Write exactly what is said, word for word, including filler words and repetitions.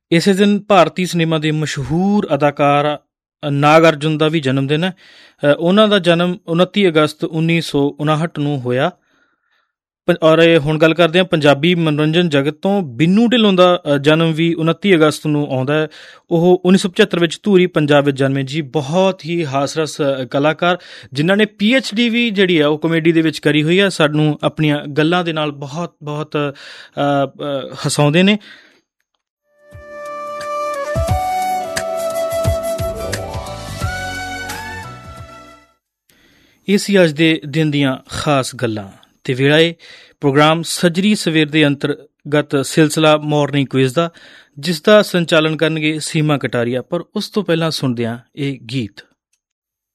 ਇਸੇ ਦਿਨ ਭਾਰਤੀ ਸਿਨੇਮਾ ਦੇ ਮਸ਼ਹੂਰ ਅਦਾਕਾਰ ਨਾਗ ਅਰਜੁਨ ਦਾ ਵੀ ਜਨਮ ਦਿਨ ਹੈ। ਉਹਨਾਂ ਦਾ ਜਨਮ ਉਨੱਤੀ ਅਗਸਤ ਉੱਨੀ ਸੌ ਉਣਾਹਠ ਨੂੰ ਹੋਇਆ। ਔਰ ਹੁਣ ਗੱਲ ਕਰਦੇ ਹਾਂ ਪੰਜਾਬੀ ਮਨੋਰੰਜਨ ਜਗਤ ਤੋਂ। ਬਿੰਨੂ ਢਿੱਲੋਂ ਦਾ ਜਨਮ ਵੀ ਉਨੱਤੀ ਅਗਸਤ ਨੂੰ ਆਉਂਦਾ ਹੈ। ਉਹ ਉੱਨੀ ਸੌ ਪਝੱਤਰ ਵਿੱਚ ਧੂਰੀ ਪੰਜਾਬ ਵਿੱਚ ਜਨਮੇ ਜੀ। ਬਹੁਤ ਹੀ ਹਾਸਰਸ ਕਲਾਕਾਰ ਜਿਨ੍ਹਾਂ ਨੇ ਪੀ ਐਚ ਡੀ ਵੀ ਜਿਹੜੀ ਆ ਉਹ ਕਾਮੇਡੀ ਦੇ ਵਿੱਚ ਕਰੀ ਹੋਈ ਆ। ਸਾਨੂੰ ਆਪਣੀਆਂ ਗੱਲਾਂ ਦੇ ਨਾਲ ਬਹੁਤ ਬਹੁਤ ਹਸਾਉਂਦੇ ਨੇ। ਇਹ ਸੀ ਅੱਜ ਦੇ ਦਿਨ ਦੀਆਂ ਖਾਸ ਗੱਲਾਂ ਅਤੇ ਵੇਲਾ ਇਹ ਪ੍ਰੋਗਰਾਮ ਸੱਜਰੀ ਸਵੇਰ ਦੇ ਅੰਤਰਗਤ ਸਿਲਸਿਲਾ ਮੋਰਨਿੰਗ ਕੁਇਜ਼ ਦਾ, ਜਿਸ ਦਾ ਸੰਚਾਲਨ ਕਰਨਗੇ ਸੀਮਾ ਕਟਾਰੀਆ। ਪਰ ਉਸ ਤੋਂ ਪਹਿਲਾਂ ਸੁਣਦੇ ਹਾਂ ਇਹ ਗੀਤ।